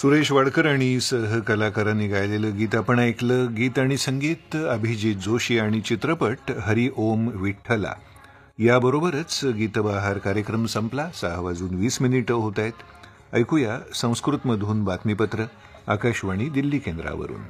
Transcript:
सुरेश वाडकर आणि सहकलाकारांनी गायलेलं गीत आपण ऐकलं. गीत आणि संगीत अभिजित जोशी आणि चित्रपट हरी ओम विठ्ठला. याबरोबरच गीतबहार कार्यक्रम संपला. 6:20 होत आहेत. ऐकूया संस्कृतमधून बातमीपत्र आकाशवाणी दिल्ली केंद्रावरून.